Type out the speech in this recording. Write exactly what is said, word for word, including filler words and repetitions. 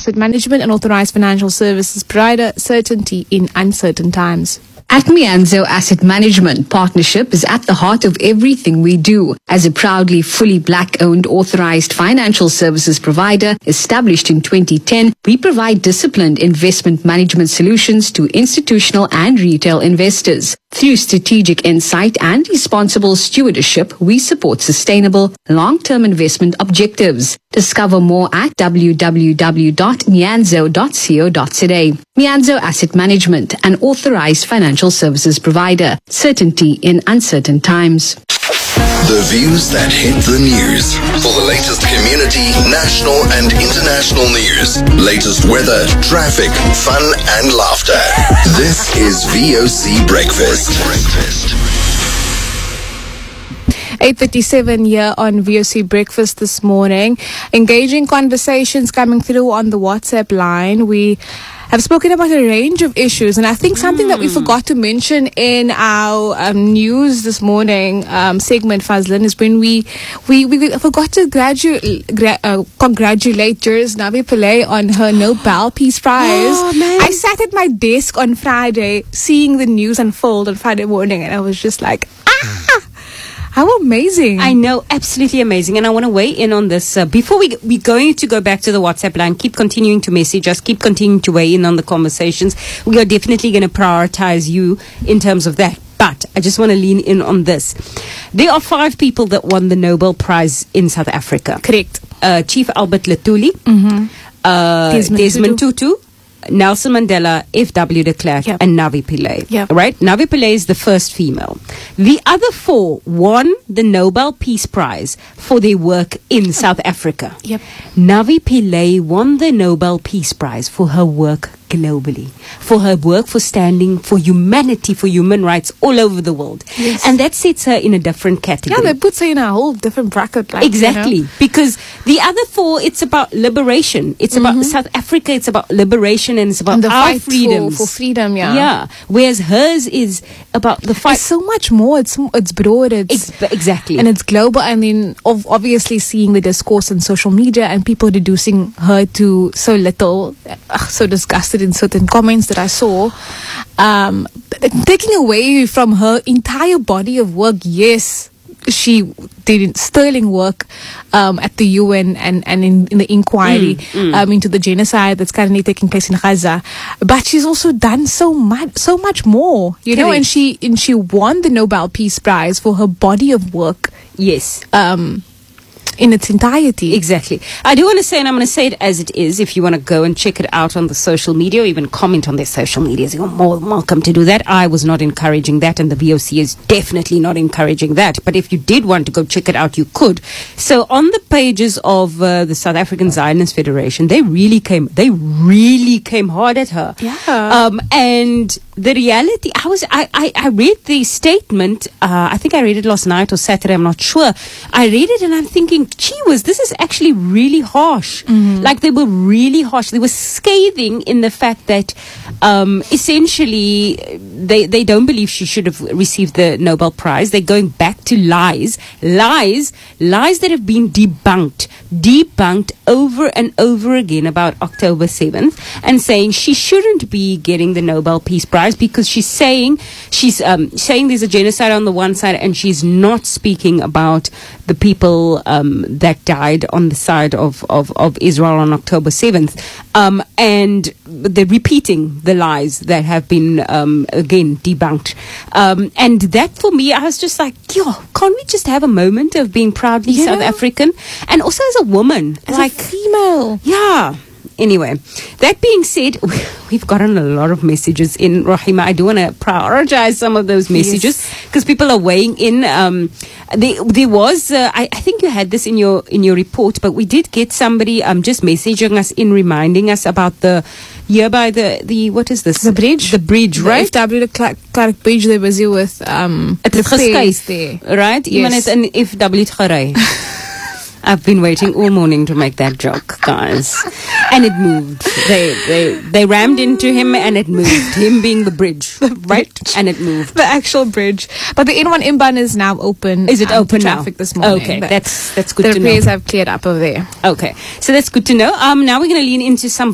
Asset Management, an authorized financial services provider. Certainty in uncertain times. At Mianzo Asset Management, partnership is at the heart of everything we do. As a proudly fully black-owned authorized financial services provider established in twenty ten, we provide disciplined investment management solutions to institutional and retail investors. Through strategic insight and responsible stewardship, we support sustainable, long-term investment objectives. Discover more at w w w dot mianzo dot co dot za. Mianzo Asset Management, an authorized financial services provider. Certainty in uncertain times. The views that hit the news. For the latest community, national and international news. Latest weather, traffic, fun and laughter. This is V O C Breakfast. eight thirty-seven here on V O C Breakfast this morning. Engaging conversations coming through on the WhatsApp line. We have spoken about a range of issues, and I think something mm. that we forgot to mention in our um, news this morning um, segment, Fazlin, is when we we, we forgot to gradu- gra- uh, congratulate Juris Navi Pillay on her Nobel Peace Prize. Oh, man. I sat at my desk on Friday seeing the news unfold on Friday morning, and I was just like, ah! How amazing. I know, absolutely amazing. And I want to weigh in on this. Uh, before we, we're going to go back to the WhatsApp line, keep continuing to message us, keep continuing to weigh in on the conversations. We are definitely going to prioritize you in terms of that. But I just want to lean in on this. There are five people that won the Nobel Prize in South Africa. Correct. Uh, Chief Albert Lutuli, Mm-hmm. uh, Desmond Desmond Tutu, Nelson Mandela, F W de Klerk, Yep. and Navi Pillay. Yep. Right? Navi Pillay is the first female. The other four won the Nobel Peace Prize for their work in South Africa. Yep. Navi Pillay won the Nobel Peace Prize for her work globally, for her work for standing for humanity, for human rights all over the world. Yes. And that sets her in a different category. Yeah, that puts her in a whole different bracket. Like, Exactly, you know? because the other four, it's about liberation. It's Mm-hmm. about South Africa. It's about liberation, and it's about And the our fight freedoms for, for freedom, yeah. Yeah. Whereas hers is about the fight. It's so much more. It's it's broad. It's Ex- exactly. and it's global. I mean, ov- obviously seeing the discourse on social media and people reducing her to so little, ugh, so disgusted in certain comments that I saw, um, taking away from her entire body of work. Yes, she did sterling work um, at the U N and, and in, in the inquiry Mm, mm. Um, into the genocide that's currently taking place in Gaza. But she's also done so much, so much more, you know. Correct. And she and she won the Nobel Peace Prize for her body of work Yes. um, in its entirety. Exactly. I do want to say, and I'm going to say it as it is, if you want to go and check it out on the social media or even comment on their social medias, you're more than welcome to do that. I was not encouraging that, and the V O C is definitely not encouraging that. But if you did want to go check it out, you could. So on the pages of uh, the South African Zionist Federation, they really came, they really came hard at her. Yeah. Um, and the reality, I was, I, I, I read the statement, uh, I think I read it last night or Saturday, I'm not sure. I read it and I'm thinking, gee whiz, this is actually really harsh. Mm-hmm. Like, they were really harsh. They were scathing in the fact that um, essentially they, they don't believe she should have received the Nobel Prize. They're going back to lies, lies, lies that have been debunked, debunked over and over again about October seventh, and saying she shouldn't be getting the Nobel Peace Prize because she's saying she's um, saying there's a genocide on the one side, and she's not speaking about the people um, that died on the side of, of, of Israel on October seventh. Um, and they're repeating the lies that have been, um, again, debunked. Um, and that, for me, I was just like, yo, can't we just have a moment of being proudly Yeah. South African? And also as a woman. As like, a female. yeah. Anyway, that being said, we've gotten a lot of messages in, Rahima. I do want to prioritize some of those messages because people are weighing in. Um, there, there was, uh, I, I think you had this in your in your report, but we did get somebody um just messaging us in, reminding us about the here by the the what is this? The bridge. The bridge, The right? F W de Klerk, Klerk Bridge, they're busy with um, Het het repairs geskuis, there. right? Yes. Iemand het in F W het gery. I've been waiting all morning to make that joke, guys. And it moved. They they they rammed into him and it moved. Him being the bridge, right? And it moved. The actual bridge. But the N one inbound is now open. Is it um, open to now? traffic this morning. Okay, But that's that's good the to know. repairs have cleared up over there. Okay, so that's good to know. Um, now we're going to lean into some